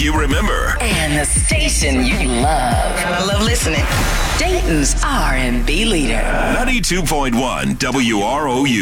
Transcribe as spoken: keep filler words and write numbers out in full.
you remember. And the station you love. I love listening. Dayton's R and B leader. ninety-two point one W R O U.